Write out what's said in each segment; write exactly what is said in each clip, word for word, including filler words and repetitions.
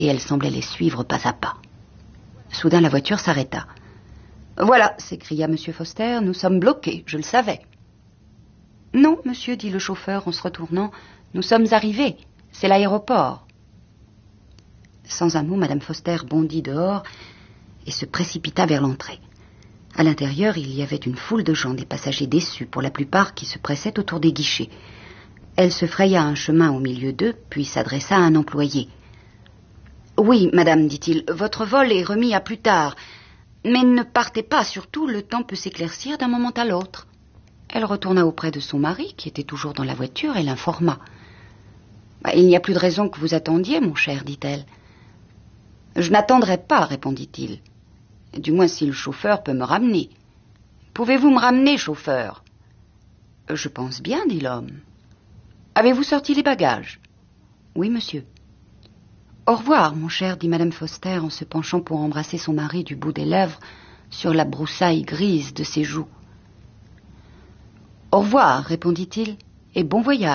et elle semblait les suivre pas à pas. Soudain, la voiture s'arrêta. « Voilà, s'écria M. Foster, nous sommes bloqués, je le savais. »« Non, monsieur, dit le chauffeur en se retournant, nous sommes arrivés, c'est l'aéroport. » Sans un mot, Mme Foster bondit dehors et se précipita vers l'entrée. À l'intérieur, il y avait une foule de gens, des passagers déçus pour la plupart qui se pressaient autour des guichets. Elle se fraya un chemin au milieu d'eux, puis s'adressa à un employé. « Oui, madame, dit-il, votre vol est remis à plus tard. Mais ne partez pas, surtout, le temps peut s'éclaircir d'un moment à l'autre. » Elle retourna auprès de son mari, qui était toujours dans la voiture, et l'informa. « Il n'y a plus de raison que vous attendiez, mon cher, dit-elle. »« Je n'attendrai pas, répondit-il. Du moins si le chauffeur peut me ramener. »« Pouvez-vous me ramener, chauffeur ?»« Je pense bien, dit l'homme. »« Avez-vous sorti les bagages ?»« Oui, monsieur. »« Au revoir, mon cher, dit Madame Foster en se penchant pour embrasser son mari du bout des lèvres sur la broussaille grise de ses joues. « Au revoir, répondit-il, et bon voyage. »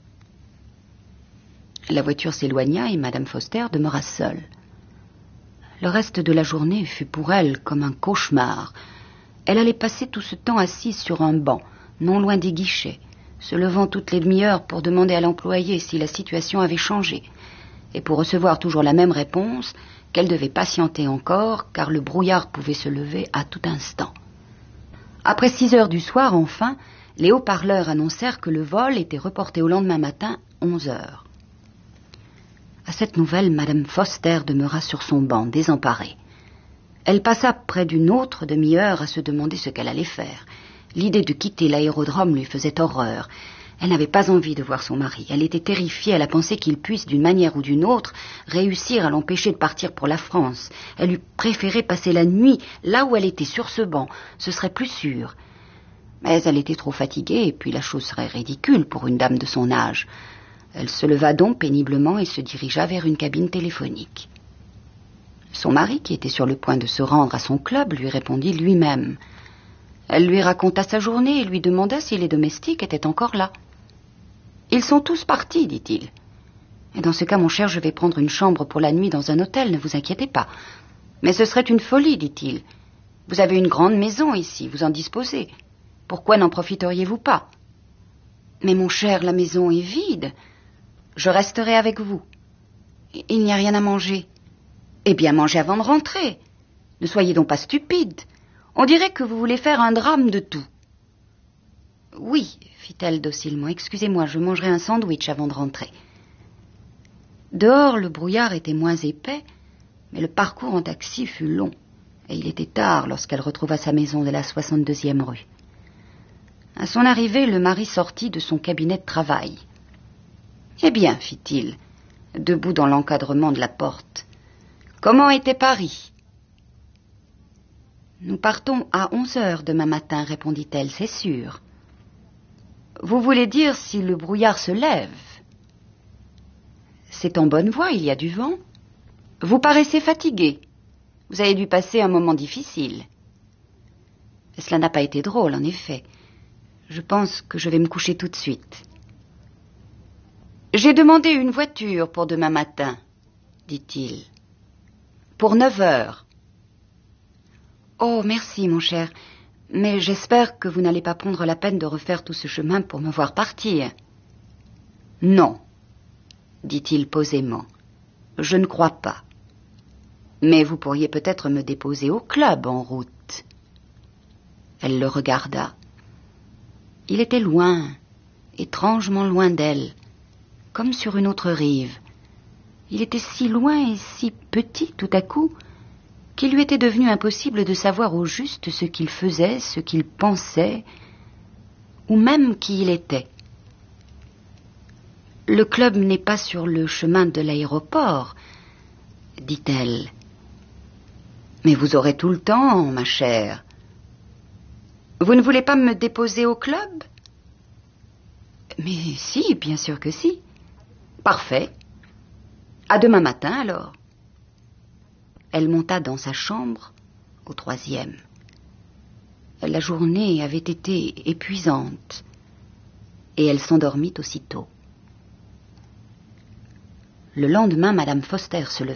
La voiture s'éloigna et Madame Foster demeura seule. Le reste de la journée fut pour elle comme un cauchemar. Elle allait passer tout ce temps assise sur un banc, non loin des guichets, se levant toutes les demi-heures pour demander à l'employé si la situation avait changé, et pour recevoir toujours la même réponse, qu'elle devait patienter encore, car le brouillard pouvait se lever à tout instant. Après six heures du soir, enfin, les haut-parleurs annoncèrent que le vol était reporté au lendemain matin, onze heures. À cette nouvelle, Madame Foster demeura sur son banc, désemparée. Elle passa près d'une autre demi-heure à se demander ce qu'elle allait faire. L'idée de quitter l'aérodrome lui faisait horreur. Elle n'avait pas envie de voir son mari. Elle était terrifiée à la pensée qu'il puisse, d'une manière ou d'une autre, réussir à l'empêcher de partir pour la France. Elle eût préféré passer la nuit là où elle était, sur ce banc. Ce serait plus sûr. Mais elle était trop fatiguée, et puis la chose serait ridicule pour une dame de son âge. Elle se leva donc péniblement et se dirigea vers une cabine téléphonique. Son mari, qui était sur le point de se rendre à son club, lui répondit lui-même. Elle lui raconta sa journée et lui demanda si les domestiques étaient encore là. « Ils sont tous partis, dit-il. Et dans ce cas, mon cher, je vais prendre une chambre pour la nuit dans un hôtel, ne vous inquiétez pas. Mais ce serait une folie, dit-il. Vous avez une grande maison ici, vous en disposez. Pourquoi n'en profiteriez-vous pas? Mais mon cher, la maison est vide. Je resterai avec vous. Il n'y a rien à manger. Eh bien, mangez avant de rentrer. Ne soyez donc pas stupide. On dirait que vous voulez faire un drame de tout. Oui, fit-elle docilement. Excusez-moi, je mangerai un sandwich avant de rentrer. Dehors, le brouillard était moins épais, mais le parcours en taxi fut long, et il était tard lorsqu'elle retrouva sa maison de la soixante-deuxième rue. À son arrivée, le mari sortit de son cabinet de travail. « Eh bien, fit-il, debout dans l'encadrement de la porte, comment était Paris ?»« Nous partons à onze heures demain matin, répondit-elle, c'est sûr. »« Vous voulez dire si le brouillard se lève ?»« C'est en bonne voie, il y a du vent. Vous paraissez fatigué. Vous avez dû passer un moment difficile. » Cela n'a pas été drôle, en effet. Je pense que je vais me coucher tout de suite. « J'ai demandé une voiture pour demain matin, dit-il. Pour neuf heures. »« Oh, merci, mon cher, mais j'espère que vous n'allez pas prendre la peine de refaire tout ce chemin pour me voir partir. »« Non, dit-il posément, je ne crois pas. Mais vous pourriez peut-être me déposer au club en route. » Elle le regarda. Il était loin, étrangement loin d'elle, comme sur une autre rive. Il était si loin et si petit tout à coup qu'il lui était devenu impossible de savoir au juste ce qu'il faisait, ce qu'il pensait, ou même qui il était. « Le club n'est pas sur le chemin de l'aéroport, dit-elle. Mais vous aurez tout le temps, ma chère. Vous ne voulez pas me déposer au club? Mais si, bien sûr que si. Parfait. À demain matin, alors. Elle monta dans sa chambre, au troisième. La journée avait été épuisante, et elle s'endormit aussitôt. Le lendemain, Madame Foster se leva.